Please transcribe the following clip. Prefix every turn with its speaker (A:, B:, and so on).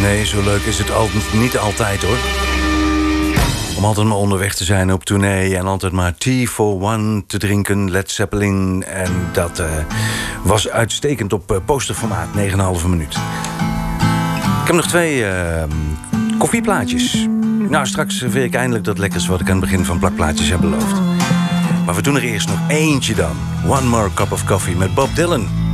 A: Nee, zo leuk is het niet altijd, hoor. Om altijd maar onderweg te zijn op tournee en altijd maar Tea for One te drinken, Led Zeppelin. En dat was uitstekend op posterformaat, 9,5 minuut. Ik heb nog 2 koffieplaatjes. Nou, straks serveer ik eindelijk dat lekkers wat ik aan het begin van plakplaatjes heb beloofd. Maar we doen er eerst nog eentje dan. One More Cup of Coffee met Bob Dylan.